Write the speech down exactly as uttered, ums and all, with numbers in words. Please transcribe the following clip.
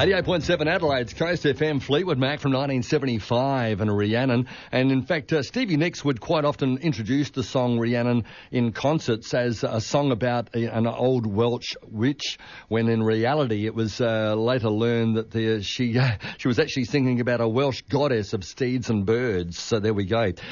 eighty-eight point seven Adelaide's Coast F M, Fleetwood Mac from nineteen seventy-five and Rhiannon. And in fact, uh, Stevie Nicks would quite often introduce the song Rhiannon in concerts as a song about a, an old Welsh witch, when in reality it was uh, later learned that the, she, uh, she was actually singing about a Welsh goddess of steeds and birds. So there we go.